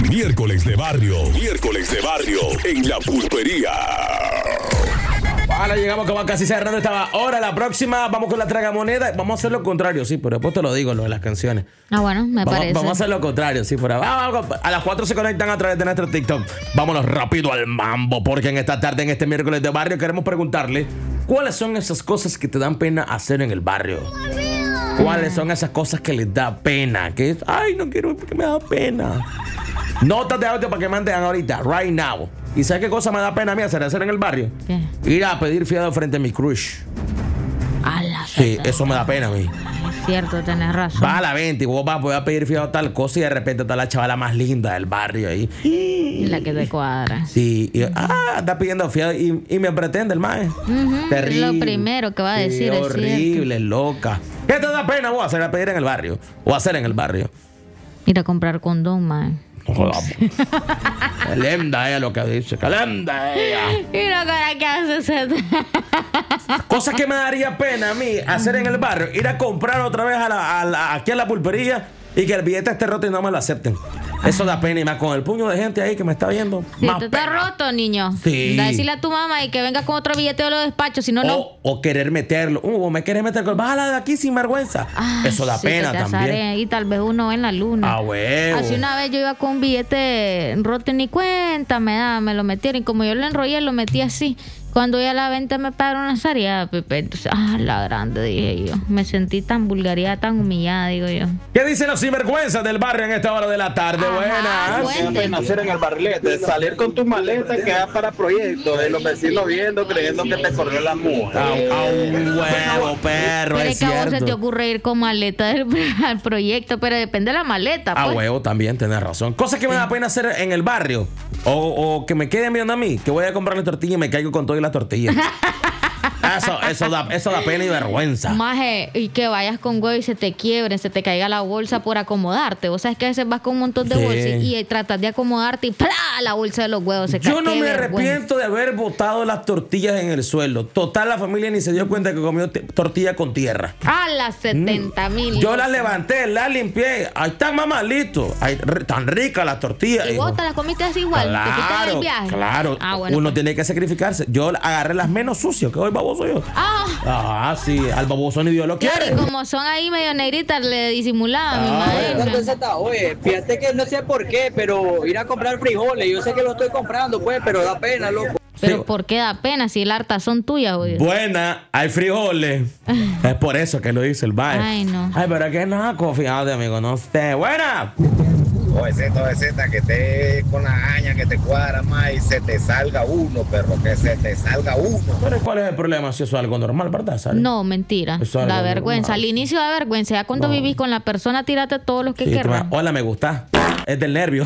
Miércoles de barrio en la pulpería. Ahora llegamos como casi cerrando esta hora. La próxima vamos con la tragamoneda. Vamos a hacer lo contrario, sí, pero después te lo digo, lo de las canciones. Bueno, me parece. Vamos a hacer lo contrario, sí, por ahí. A las 4 se conectan a través de nuestro TikTok. Vámonos rápido al mambo, porque en esta tarde, en este miércoles de barrio, queremos preguntarle ¿cuáles son esas cosas que te dan pena hacer en el barrio? ¿Cuáles son esas cosas que les da pena? Que es, ay, no quiero porque me da pena. Notas de audio para que manden ahorita, right now. ¿Y sabes qué cosa me da pena a mí hacer en el barrio? ¿Qué? Ir a pedir fiado frente a mi crush. Sí, eso me da pena a mí. Es cierto, tenés razón. Va a la venta y vos vas a pedir fiado tal cosa y de repente está la chavala más linda del barrio ahí. Y la que te cuadra. Sí, y está pidiendo fiado y me pretende el mae. Terrible. Lo primero que va a decir es horrible, loca. ¿Qué te da pena vos hacer a pedir en el barrio? O hacer en el barrio. Ir a comprar condón, man. Qué linda ella lo que dice. Qué linda ella. Y la cara que hace Cosa que me daría pena a mí hacer en el barrio. Ir a comprar otra vez aquí a la pulpería y que el billete esté roto y no me lo acepten. Eso da pena y más con el puño de gente ahí que me está viendo. Si más te está pena. roto, niño. Sí. Da decirle a tu mamá y que venga con otro billete de los despachos, si no, no. O querer meterlo. Me quieres meter con bájala de aquí sin vergüenza. Eso da Sí, pena que te también. azaré, y tal vez uno en la luna. Ah, huevo. Así una vez yo iba con un billete roto y ni cuenta me lo metieron. Y como yo lo enrollé, lo metí así. Cuando ya a la venta me pagaron una zaria, Pepe. Entonces, la grande, dije yo. Me sentí tan vulgaridad, tan humillada, digo yo. ¿Qué dicen los sinvergüenzas del barrio en esta hora de la tarde? Ajá, Buenas. ¿Qué da pena hacer en el barrilete? Salir con tus maletas que da para proyectos y los vecinos viendo, creyendo que te corrió la mujer. A un huevo, perro, Pero es que a vos se te cierto. ocurre ir con maleta al proyecto, pero depende de la maleta, A pues. huevo también, tenés razón. Cosas que me da pena hacer en el barrio. O que me queden viendo a mí, que voy a comprarle tortilla y me caigo con todo y la tortilla. Eso da pena y vergüenza. Maje, y que vayas con huevo y se te quiebren, se te caiga la bolsa por acomodarte. Vos sabes que a veces vas con un montón de Sí. bolsas y tratas de acomodarte y ¡plá! La bolsa de los huevos se cae. Yo no Qué me vergüenza. arrepiento de haber botado las tortillas en el suelo. Total, la familia ni se dio cuenta que comió tortilla con tierra. A las 70,000. Yo las levanté, las limpié. Ahí están, mamá, listo. Tan ricas las tortillas. ¿Y hijo. vos te las comiste así igual? ¿Te fuiste en el viaje? Claro. Bueno, Uno pues. tiene que sacrificarse. Yo agarré las menos sucias, que hoy baboso yo. Sí, al baboso ni Dios lo Claro, quiere. y como son ahí medio negritas, le disimulaban, me imagino. Oye, fíjate que no sé por qué, pero ir a comprar frijoles, yo sé que lo estoy comprando, pues, pero da pena, loco. Pero Sí. ¿por qué da pena si el harta son tuyas, güey? Buena, hay frijoles. Es por eso que lo dice el baile. Ay, no. Ay, pero que naco, fíjate, amigo, no sé. Buena. Obeseta, que esté con la haña que te cuadra más y se te salga uno, perro, que se te salga uno. Pero ¿cuál es el problema si eso es algo normal, verdad, Sara? No, mentira. Eso es algo La vergüenza. normal. Al inicio da vergüenza. Ya cuando No. vivís con la persona, tírate todos los que Sí, querrás. hola, me gusta. Es del nervio.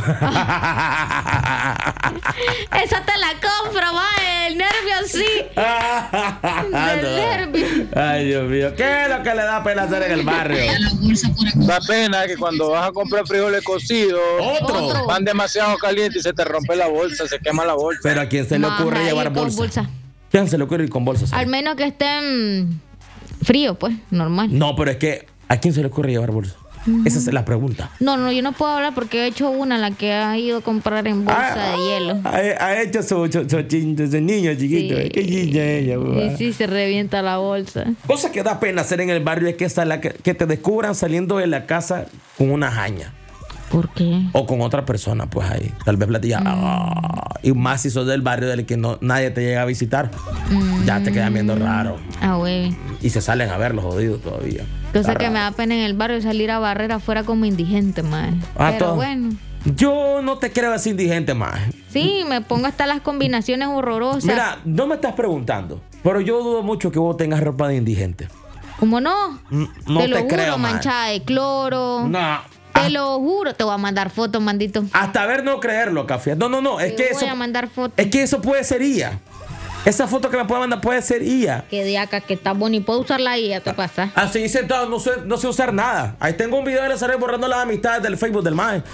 Esa te la compro, mae. El nervio sí. Del nervio. Ay, Dios mío. ¿Qué es lo que le da pena hacer en el barrio? Da pena que cuando vas a comprar frijoles cocidos, Otro. van demasiado calientes y se te rompe la bolsa, se quema la bolsa. Pero a quién se le Maje, ocurre ahí llevar con bolsa. ¿Quién se le ocurre ir con bolsa? Sara? Al menos que estén fríos, pues, normal. No, pero es que ¿a quién se le ocurre llevar bolsa? Esa es la pregunta. No, yo no puedo hablar porque he hecho una, la que ha ido a comprar en bolsa de hielo. Ha hecho su niño chiquito. Sí. Qué niña ella, Y sí, se revienta la bolsa. Cosa que da pena hacer en el barrio es que te descubran saliendo de la casa con una jaña. ¿Por qué? O con otra persona, pues ahí. Tal vez platilla. Y más si sos del barrio del que nadie te llega a visitar. Ya te quedan viendo raro. Güey. Y se salen a ver los jodidos todavía. Cosa Está que me raro. da pena en el barrio es salir a barrer afuera como indigente, mae. Pero todo. bueno. Yo no te creo así indigente más. Sí, me pongo hasta las combinaciones horrorosas. Mira, no me estás preguntando, pero yo dudo mucho que vos tengas ropa de indigente. ¿Cómo no? No te lo te juro, creo, mae. manchada de cloro. No. Te lo juro, te voy a mandar fotos, mandito. Hasta ver no creerlo, Café. No. Es Te que voy eso. a mandar fotos. Es que eso puede ser IA. Esa foto que me puede mandar puede ser IA. Que diaca, que está bonita. Puedo usarla ahí, ya te pasa. Así sentado, no sé usar nada. Ahí tengo un video de la Sara borrando las amistades del Facebook del MAE.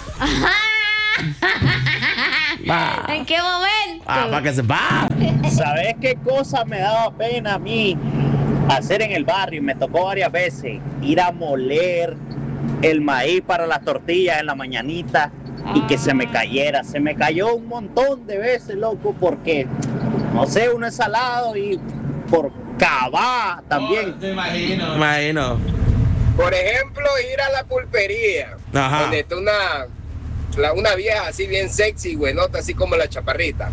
¿En qué momento? Para que se va. ¿Sabes qué cosa me daba pena a mí hacer en el barrio? Me tocó varias veces ir a moler el maíz para las tortillas en la mañanita y que se me cayera. Se me cayó un montón de veces, loco, porque, no sé, uno es salado y por cabá también. Te imagino. Por ejemplo, ir a la pulpería, Ajá. donde está una vieja así bien sexy, buenota, así como la chaparrita.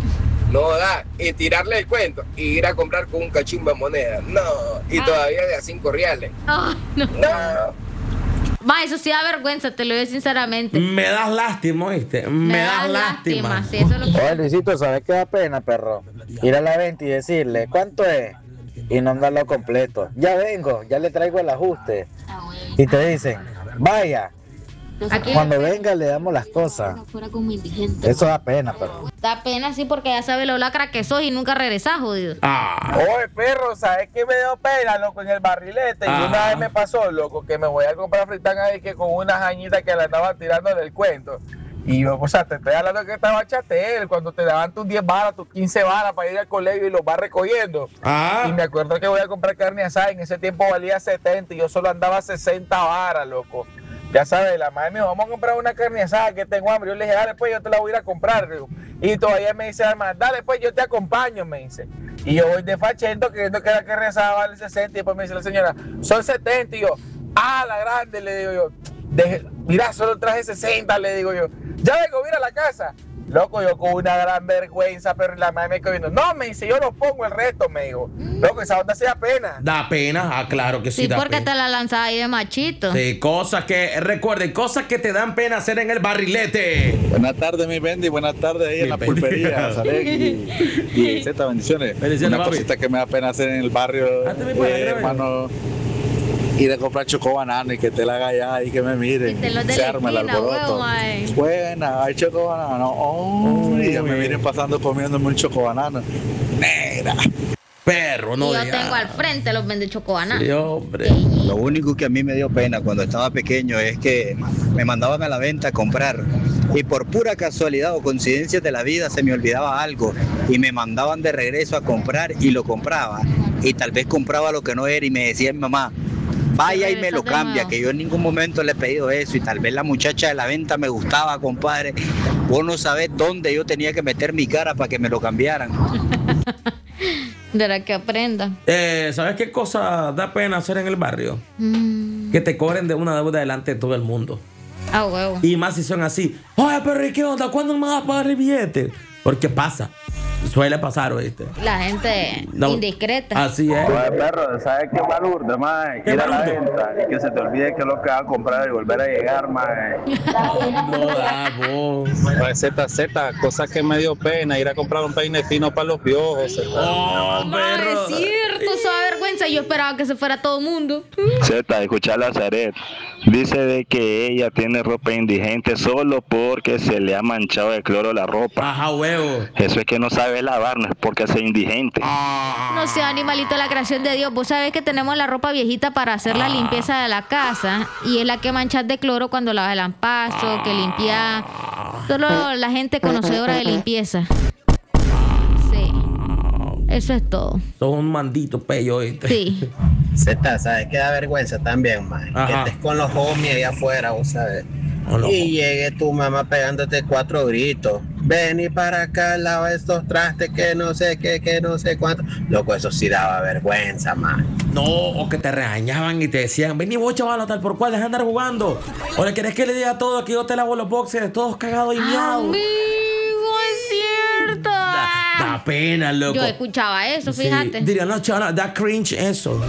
No da, y tirarle el cuento, y ir a comprar con un cachimbo de moneda. No, y todavía de a 5 reales. Ay, no. No. Ma, eso sí da vergüenza, te lo digo sinceramente. Me das lástima, ¿oíste? Me das lástima. Sí, eso es lo que... Oye, Luisito, ¿sabes qué da pena, perro? Ir a la venta y decirle, ¿cuánto es? Y no darlo completo. Ya vengo, ya le traigo el ajuste. Y te dicen, vaya, Aquí cuando venga le damos las cosas. Eso da pena, perro. da pena, sí, porque ya sabes lo lacra que sos y nunca regresás, jodido. Oye, perro, ¿sabes qué me dio pena, loco, en el barrilete? Y una vez me pasó, loco, que me voy a comprar fritanga ahí que con unas añitas que le andaban tirando del cuento. Y yo, o sea, te estoy hablando que estaba chatel, cuando te daban tus 10 balas, tus 15 balas para ir al colegio y los vas recogiendo. Y me acuerdo que voy a comprar carne asada, en ese tiempo valía 70 y yo solo andaba 60 varas, loco. Ya sabes, la madre me dijo, vamos a comprar una carne asada que tengo hambre. Yo le dije, dale, pues yo te la voy a ir a comprar. Y todavía me dice, además, dale, pues yo te acompaño, me dice. Y yo voy desfachando creyendo que la carne asada vale 60. Y después me dice la señora, son 70. Y yo, la grande, le digo yo. Mira, solo traje 60, le digo yo. Ya vengo, mira la casa. Loco, yo con una gran vergüenza, pero la madre me quedó viendo. No, me dice, yo lo pongo el resto, me dijo. Loco, esa onda se da pena. Da pena, claro que sí, Sí, da porque pena. te la lanzaba ahí de machito. Sí, recuerden, cosas que te dan pena hacer en el barrilete. Buenas tardes, mi Bendy. Buenas tardes ahí en la pulpería. Salek y Z, bendiciones. Bendiciones, Una papi. cosita que me da pena hacer en el barrio, hermano, ir a comprar chocobanano y que te la haga allá y que me miren. Y te los de Se la arma el esquina, alboroto. huevo, mae. Buena, hay chocobanano. Y ya me vienen pasando comiéndome un chocobanano. Negra. Perro, Y no yo digas. tengo al frente los vende chocobanas. Sí, hombre. Lo único que a mí me dio pena cuando estaba pequeño es que me mandaban a la venta a comprar y por pura casualidad o coincidencia de la vida se me olvidaba algo y me mandaban de regreso a comprar y lo compraba y tal vez compraba lo que no era y me decía mi mamá, vaya y me lo cambia, que yo en ningún momento le he pedido eso y tal vez la muchacha de la venta me gustaba, compadre. Vos no sabés dónde yo tenía que meter mi cara para que me lo cambiaran. De la que aprenda. ¿Sabes qué cosa da pena hacer en el barrio? Que te cobren de una deuda delante de todo el mundo. Ah, huevo. Y más si son así. Oye, pero ¿y qué onda? ¿Cuándo me vas a pagar el billete? Porque pasa. Suele pasar, ¿oíste? La gente No. indiscreta. Así es. Oye, perro, ¿sabes qué malurda, mae? ¿Qué Ir a la malurda? venta y que se te olvide qué es lo que vas a comprar y volver a llegar, mae. No da, vos. Z, cosas que me dio pena, ir a comprar un peine fino para los piojos. Oh, No, perro. es cierto, eso da vergüenza. Yo esperaba que se fuera todo el mundo. Z, escucharla a Zaret. Dice de que ella tiene ropa indigente solo porque se le ha manchado de cloro la ropa. Ajá, huevo. Eso es que no sabe lavar, no es porque sea indigente. No sea animalito, la creación de Dios. Vos sabés que tenemos la ropa viejita para hacer la limpieza de la casa y es la que manchas de cloro cuando lavas el ampazo, que limpias. Solo la gente conocedora de limpieza. Sí. Eso es todo. Sos un mandito pello, ¿oíste? Sí. Z, ¿sabes qué da vergüenza también, man? Que Ajá. estés con los homies allá afuera, vos sabes. no. Y llegue tu mamá pegándote 4 gritos. Vení para acá, lava estos trastes, que no sé qué, que no sé cuánto. Loco, eso sí daba vergüenza, man. No, o que te regañaban y te decían, vení vos, chaval, tal por cual, deja de andar jugando. O le querés que le diga todo, que yo te lavo los boxes, todos cagados y miados. Amigo, es cierto. Da pena, loco. Yo escuchaba eso, Sí, fíjate. diría, no, chaval, da cringe eso.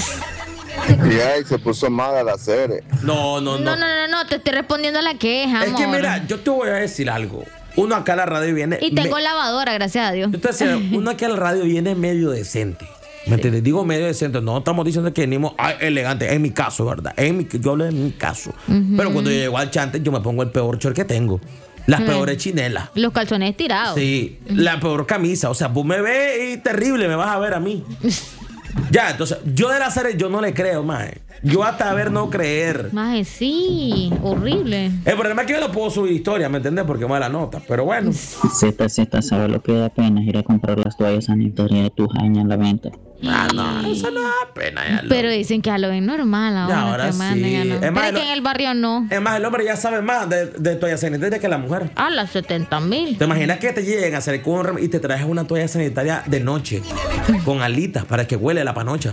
Y ahí se puso mal al hacer. No, No, te estoy respondiendo a la queja, Es que amor. mira, yo te voy a decir algo. Uno acá a la radio viene. Y tengo lavadora, gracias a Dios. Yo te decía, uno aquí a la radio viene medio decente. ¿Me entiendes? Digo medio decente. No estamos diciendo que venimos elegante. En mi caso, ¿verdad? Yo hablo de mi caso. Pero cuando yo llego al chante, yo me pongo el peor short que tengo. Las peores chinelas. Los calzones tirados. Sí, la peor camisa. O sea, vos me ves y terrible, me vas a ver a mí. Ya, entonces, yo de la serie yo no le creo, mae. Yo hasta ver no creer. Maje, sí, horrible. El problema es que yo no puedo subir historia, ¿me entiendes? Porque mala nota, pero bueno. Z, ¿sabes lo que da pena? Ir a comprar las toallas sanitarias de tu jaña en la venta. No, eso no da pena. Pero dicen que a lo ven normal ahora, que sí. manden a Es más, pero que en el barrio no. Es más, el hombre ya sabe más de toallas sanitarias que la mujer. A las 70,000. ¿Te imaginas que te lleguen a hacer con y te traes una toalla sanitaria de noche con alitas para que huele la panocha?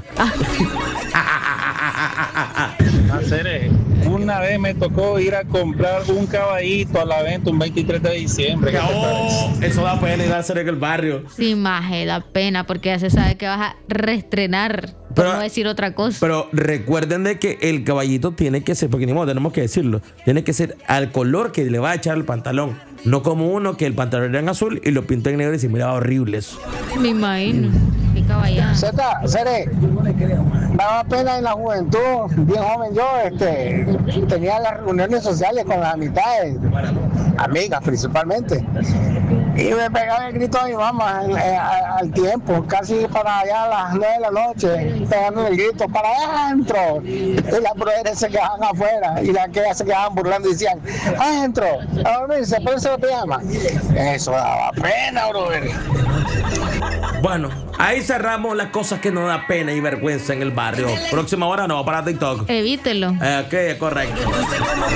Una vez me tocó ir a comprar un caballito a la venta un 23 de diciembre. Eso da pena ir a hacer en el barrio. Sí, maje, da pena porque ya se sabe que vas a reestrenar, por no decir otra cosa. Pero recuerden de que el caballito tiene que ser, porque ni modo, tenemos que decirlo, tiene que ser al color que le va a echar el pantalón. No como uno que el pantalón era en azul y lo pintó en negro y se miraba horrible eso. Me imagino. Qué caballada. Seré, daba pena en la juventud, bien joven yo, tenía las reuniones sociales con las amistades, amigas principalmente, y me pegaba el grito a mi mamá al tiempo, casi para allá a las 9 de la noche, pegando el grito, para adentro, y las brothers se quedaban afuera, y las que se quedaban burlando y decían, adentro, a dormirse, pónganse la pijama. Eso daba pena, brother. Bueno, ahí cerramos las cosas que nos da pena y vergüenza en el barrio. Próxima hora no, para TikTok. Evítelo. Ok, correcto.